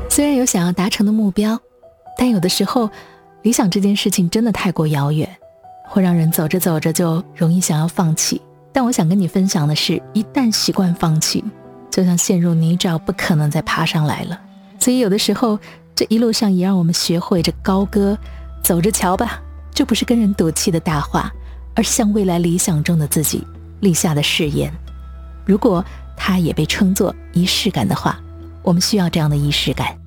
虽然有想要达成的目标，但有的时候理想这件事情真的太过遥远，会让人走着走着就容易想要放弃。但我想跟你分享的是，一旦习惯放弃，就像陷入泥沼，不可能再爬上来了。所以有的时候这一路上也让我们学会着高歌，走着瞧吧，这不是跟人赌气的大话，而是向未来理想中的自己立下的誓言。如果它也被称作仪式感的话，我们需要这样的仪式感。